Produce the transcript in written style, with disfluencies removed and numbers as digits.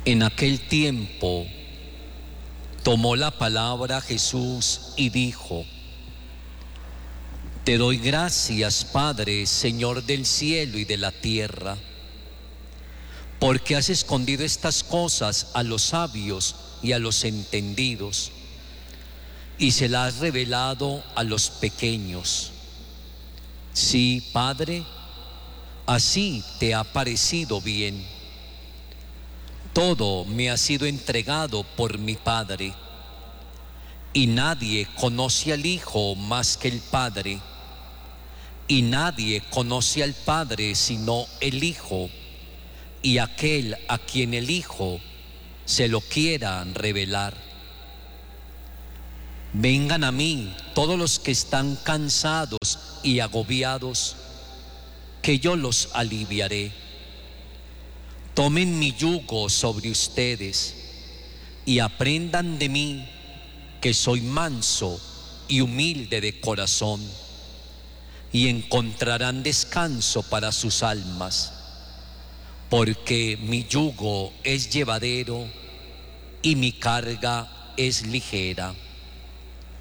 En aquel tiempo tomó la palabra Jesús y dijo: Te doy gracias, Padre, Señor del cielo y de la tierra, porque has escondido estas cosas a los sabios y a los entendidos, y se las has revelado a los pequeños. Sí, Padre, así te ha parecido bien. Todo me ha sido entregado por mi Padre, y nadie conoce al Hijo más que el Padre, y nadie conoce al Padre sino el Hijo, y aquel a quien el Hijo se lo quiera revelar. Vengan a mí todos los que están cansados y agobiados, que yo los aliviaré. Tomen mi yugo sobre ustedes y aprendan de mí, que soy manso y humilde de corazón, y encontrarán descanso para sus almas, porque mi yugo es llevadero y mi carga es ligera.